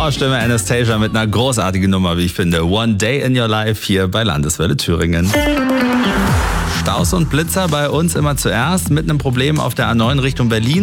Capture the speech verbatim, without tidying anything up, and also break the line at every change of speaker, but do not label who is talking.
Powerstimme Anastasia mit einer großartigen Nummer, wie ich finde. One Day in Your Life hier bei Landeswelle Thüringen. Staus und Blitzer bei uns immer zuerst mit einem Problem auf der A neun Richtung Berlin.